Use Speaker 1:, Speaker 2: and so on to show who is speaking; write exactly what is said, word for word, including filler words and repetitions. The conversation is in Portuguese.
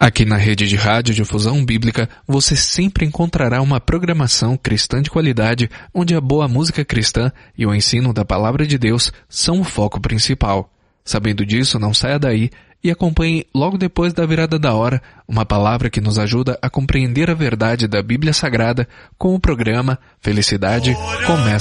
Speaker 1: Aqui na Rede de Rádio Difusão Bíblica, você sempre encontrará uma programação cristã de qualidade, onde a boa música cristã e o ensino da Palavra de Deus são o foco principal. Sabendo disso, não saia daí e acompanhe logo depois da virada da hora uma palavra que nos ajuda a compreender a verdade da Bíblia Sagrada com o programa Felicidade Começa